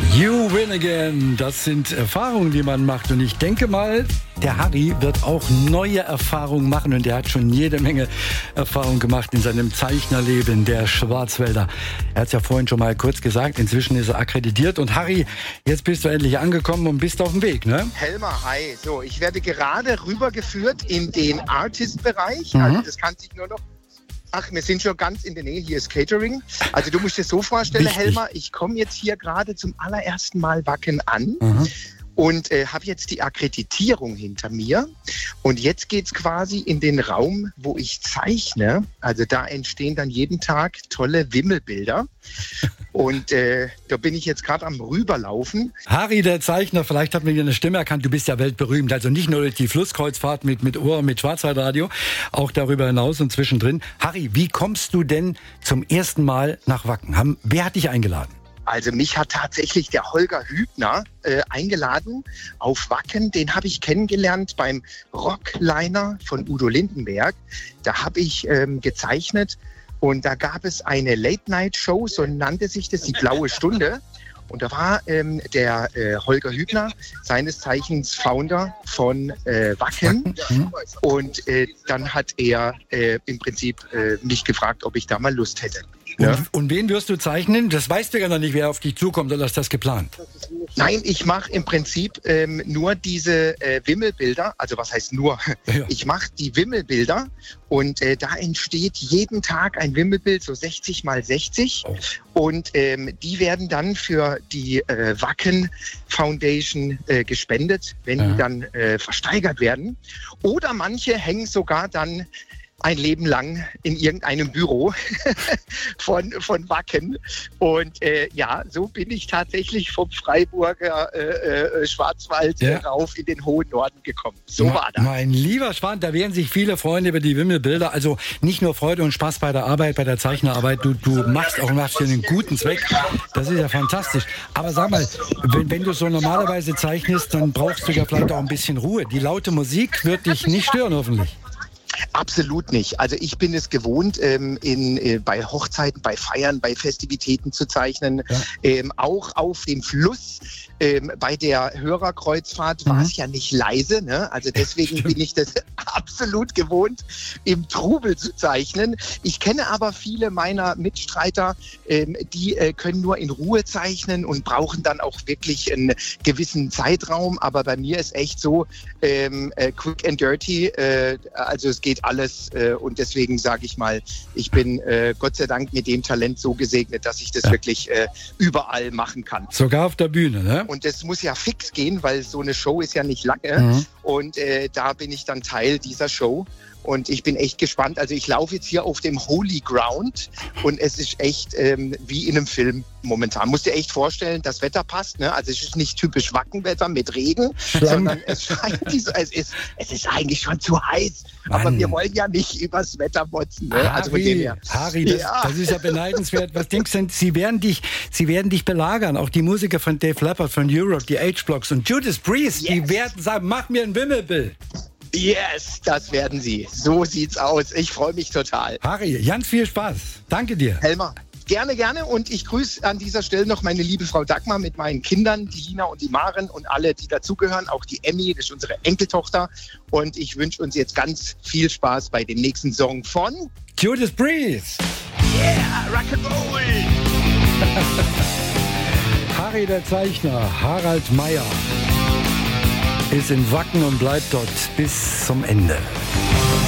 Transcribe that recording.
You win again. Das sind Erfahrungen, die man macht. Und ich denke mal, der Harry wird auch neue Erfahrungen machen. Und der hat schon jede Menge Erfahrung gemacht in seinem Zeichnerleben der Schwarzwälder. Er hat es ja vorhin schon mal kurz gesagt. Inzwischen ist er akkreditiert. Und Harry, jetzt bist du endlich angekommen und bist auf dem Weg, ne? Helmer, hi. So, ich werde gerade rübergeführt in den Artist-Bereich. Also das kann sich nur noch... Ach, wir sind schon ganz in der Nähe. Hier ist Catering. Also du musst dir so vorstellen, Richtig. Helmer, ich komme jetzt hier gerade zum allerersten Mal Wacken an. Und habe jetzt die Akkreditierung hinter mir. Und jetzt geht's quasi in den Raum, wo ich zeichne. Also da entstehen dann jeden Tag tolle Wimmelbilder. Und da bin ich jetzt gerade am Rüberlaufen. Harry, der Zeichner, vielleicht hat man dir eine Stimme erkannt, du bist ja weltberühmt. Also nicht nur durch die Flusskreuzfahrt mit Ohr, mit Schwarzwaldradio, auch darüber hinaus und zwischendrin. Harry, wie kommst du denn zum ersten Mal nach Wacken? Wer hat dich eingeladen? Also mich hat tatsächlich der Holger Hübner eingeladen auf Wacken. Den habe ich kennengelernt beim Rockliner von Udo Lindenberg. Da habe ich gezeichnet und da gab es eine Late-Night-Show, so nannte sich das, die Blaue Stunde. Und da war der Holger Hübner, seines Zeichens Founder von Wacken. Und dann hat er im Prinzip mich gefragt, ob ich da mal Lust hätte. Ja. Und wen wirst du zeichnen? Das weißt du ja noch nicht, wer auf dich zukommt, oder ist das geplant? Nein, ich mache im Prinzip nur diese Wimmelbilder. Also was heißt nur? Ja. Ich mache die Wimmelbilder und da entsteht jeden Tag ein Wimmelbild, so 60 mal 60. Oh. Und die werden dann für die Wacken Foundation gespendet, wenn die dann versteigert werden. Oder manche hängen sogar dann ein Leben lang in irgendeinem Büro von Wacken. Und ja, so bin ich tatsächlich vom Freiburger Schwarzwald rauf in den hohen Norden gekommen. So war das. Mein lieber Schwan, da werden sich viele freuen über die Wimmelbilder. Also nicht nur Freude und Spaß bei der Arbeit, bei der Zeichnerarbeit. Du machst auch für einen guten Zweck. Das ist ja fantastisch. Aber sag mal, wenn du so normalerweise zeichnest, dann brauchst du ja vielleicht auch ein bisschen Ruhe. Die laute Musik wird dich nicht stören, hoffentlich. Absolut nicht. Also ich bin es gewohnt, bei Hochzeiten, bei Feiern, bei Festivitäten zu zeichnen. Ja. Auch auf dem Fluss. Bei der Hörerkreuzfahrt war es ja nicht leise, ne? Also deswegen bin ich das absolut gewohnt, im Trubel zu zeichnen. Ich kenne aber viele meiner Mitstreiter, die können nur in Ruhe zeichnen und brauchen dann auch wirklich einen gewissen Zeitraum. Aber bei mir ist echt so quick and dirty. Also es geht alles und deswegen sage ich mal, ich bin Gott sei Dank mit dem Talent so gesegnet, dass ich das wirklich überall machen kann. Sogar auf der Bühne, ne? Und das muss ja fix gehen, weil so eine Show ist ja nicht lange. Und da bin ich dann Teil dieser Show. Und ich bin echt gespannt. Also ich laufe jetzt hier auf dem Holy Ground und es ist echt wie in einem Film momentan. Musst dir echt vorstellen, das Wetter passt. Ne? Also es ist nicht typisch Wackenwetter mit Regen, sondern es scheint es ist eigentlich schon zu heiß. Mann. Aber wir wollen ja nicht übers Wetter motzen. Ne? Harry, also von dem her. Harry, das ist ja beneidenswert. Was denkst du denn? Sie werden dich belagern. Auch die Musiker von Dave Leppard, von Europe, die H-Blocks und Judas Priest, die werden sagen, mach mir ein Wimmelbild. Yes, das werden sie. So sieht's aus. Ich freue mich total. Harry, ganz viel Spaß. Danke dir. Helmer, gerne. Und ich grüße an dieser Stelle noch meine liebe Frau Dagmar mit meinen Kindern, die Hina und die Maren und alle, die dazugehören. Auch die Emmy, das ist unsere Enkeltochter. Und ich wünsche uns jetzt ganz viel Spaß bei dem nächsten Song von Judas Priest. Yeah, Rock'n'Roll. Harry, der Zeichner, Harald Meyer, ist in Wacken und bleibt dort bis zum Ende.